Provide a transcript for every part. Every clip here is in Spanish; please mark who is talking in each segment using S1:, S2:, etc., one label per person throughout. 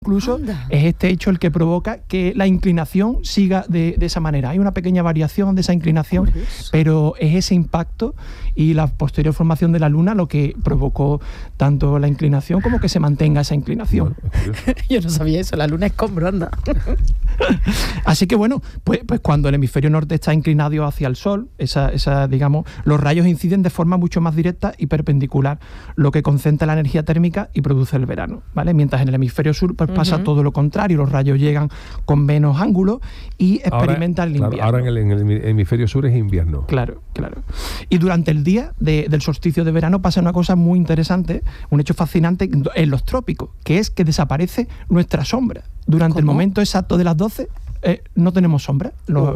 S1: Incluso es este hecho el que provoca que la inclinación siga de esa manera. Hay una pequeña variación de esa inclinación, pero es ese impacto y la posterior formación de la Luna lo que provocó tanto la inclinación como que se mantenga esa inclinación.
S2: Yo no sabía eso, la Luna es escombro, anda.
S1: Así que bueno, pues cuando el hemisferio norte está inclinado hacia el Sol, digamos, los rayos inciden de forma mucho más directa y perpendicular, lo que concentra la energía térmica y produce el verano, ¿vale? Mientras en el hemisferio sur pues pasa todo lo contrario, los rayos llegan con menos ángulo y experimentan el invierno.
S3: Ahora en el hemisferio sur es invierno.
S1: Claro. Y durante el día del solsticio de verano pasa una cosa muy interesante, un hecho fascinante en los trópicos, que es que desaparece nuestra sombra. Durante el momento exacto de las 12 no tenemos sombra.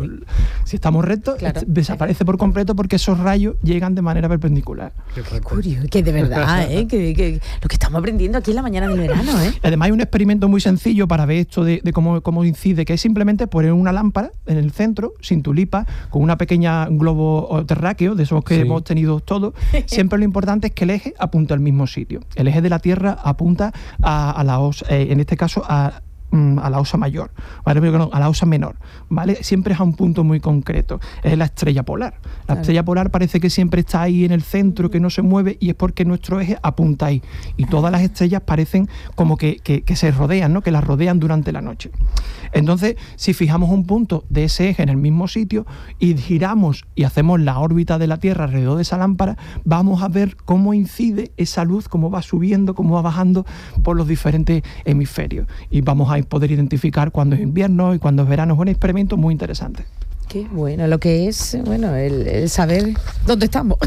S1: Si estamos rectos, desaparece por completo porque esos rayos llegan de manera perpendicular.
S2: Qué curioso, que de verdad, que lo que estamos aprendiendo aquí en la mañana del verano.
S1: Además hay un experimento muy sencillo para ver esto de cómo incide, que es simplemente poner una lámpara en el centro, sin tulipa, con una pequeña globo terráqueo, de esos que hemos tenido todos. Siempre lo importante es que el eje apunta al mismo sitio. El eje de la Tierra apunta a la osa, en este caso a la osa mayor, ¿vale? Pero no, a la osa menor, ¿vale? Siempre es a un punto muy concreto, es la estrella polar. La estrella polar parece que siempre está ahí en el centro, que no se mueve, y es porque nuestro eje apunta ahí. Y todas las estrellas parecen como que se rodean, ¿no? Que las rodean durante la noche. Entonces, si fijamos un punto de ese eje en el mismo sitio y giramos y hacemos la órbita de la Tierra alrededor de esa lámpara, vamos a ver cómo incide esa luz, cómo va subiendo, cómo va bajando por los diferentes hemisferios. Y vamos a poder identificar cuándo es invierno y cuándo es verano. Es un experimento muy interesante.
S2: Qué bueno, lo que es, el saber dónde estamos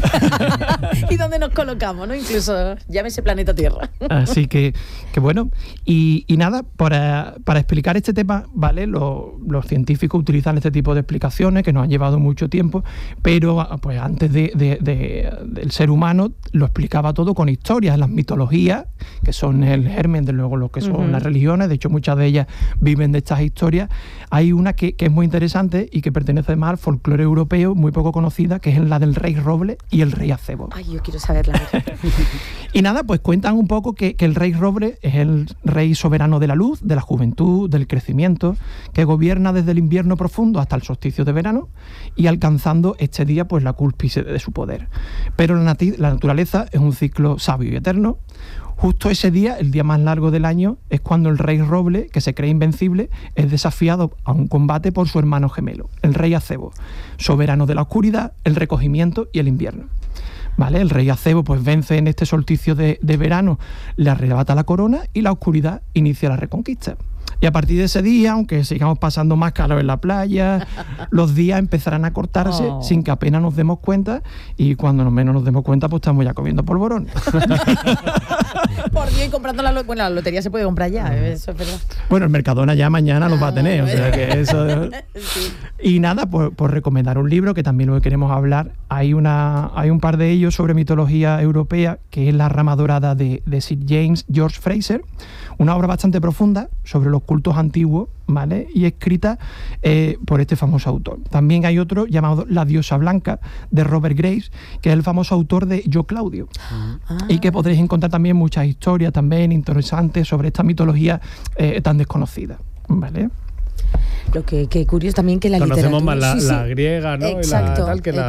S2: y dónde nos colocamos, ¿no? Incluso llámese planeta Tierra.
S1: Así que bueno, y nada, para explicar este tema, ¿vale? Los científicos utilizan este tipo de explicaciones que nos han llevado mucho tiempo, pero pues antes del ser humano lo explicaba todo con historias, las mitologías, que son el germen de luego lo que son las religiones. De hecho, muchas de ellas viven de estas historias. Hay una que es muy interesante y que pertenece además al folclore europeo, muy poco conocida, que es la del rey roble y el rey acebo.
S2: Ay, yo quiero saberla.
S1: Y nada, pues cuentan un poco que el rey roble es el rey soberano de la luz, de la juventud, del crecimiento, que gobierna desde el invierno profundo hasta el solsticio de verano y alcanzando este día pues la cúspide de su poder. Pero la naturaleza es un ciclo sabio y eterno. Justo ese día, el día más largo del año, es cuando el rey roble, que se cree invencible, es desafiado a un combate por su hermano gemelo, el rey acebo, soberano de la oscuridad, el recogimiento y el invierno. ¿Vale? El rey acebo pues vence en este solsticio de verano, le arrebata la corona y la oscuridad inicia la reconquista. Y a partir de ese día, aunque sigamos pasando más calor en la playa, los días empezarán a cortarse sin que apenas nos demos cuenta, y cuando menos nos demos cuenta, pues estamos ya comiendo polvorón.
S2: Por Dios, y comprando la lotería se puede comprar ya, eso es verdad.
S1: Bueno, el Mercadona ya mañana los va a tener, o sea que eso...
S2: Sí.
S1: Y nada, por recomendar un libro que también lo queremos hablar. Hay un par de ellos sobre mitología europea, que es La rama dorada de Sir James George Fraser, una obra bastante profunda sobre los cultos antiguos, ¿vale? Y escrita por este famoso autor. También hay otro llamado La diosa blanca, de Robert Graves, que es el famoso autor de Yo Claudio. Y que podréis encontrar también muchas historias también interesantes sobre esta mitología tan desconocida, ¿vale?
S2: Lo que curioso también que la
S3: conocemos
S2: literatura...
S3: más la griega, ¿no?
S2: Exacto,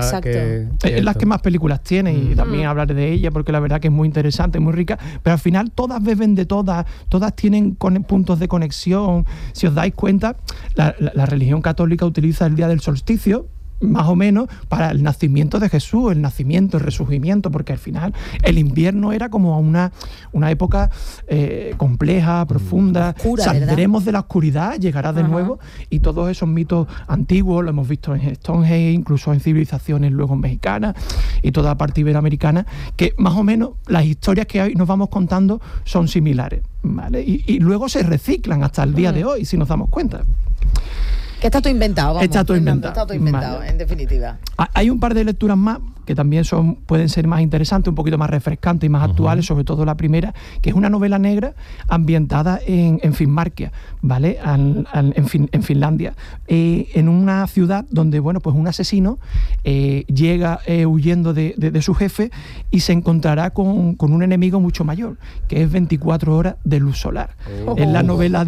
S1: es la que más películas tiene, y también hablar de ella, porque la verdad que es muy interesante, muy rica, pero al final todas beben de todas tienen puntos de conexión. Si os dais cuenta, la religión católica utiliza el día del solsticio, más o menos, para el nacimiento de Jesús, el nacimiento, el resurgimiento, porque al final el invierno era como una época compleja, profunda,
S2: oscura,
S1: saldremos de la oscuridad, llegará de nuevo, y todos esos mitos antiguos lo hemos visto en Stonehenge, incluso en civilizaciones luego mexicanas y toda la parte iberoamericana, que más o menos las historias que hoy nos vamos contando son similares, ¿vale? Y luego se reciclan hasta el día de hoy, si nos damos cuenta.
S2: Que está todo inventado, vamos.
S1: Está todo inventado,
S2: vale. En definitiva.
S1: Hay un par de lecturas más que también pueden ser más interesantes, un poquito más refrescantes y más actuales, sobre todo la primera, que es una novela negra ambientada en Finnmarkia, ¿vale? En Finlandia, en una ciudad donde, bueno, pues un asesino llega huyendo de su jefe y se encontrará con un enemigo mucho mayor, que es 24 horas de luz solar. Es la novela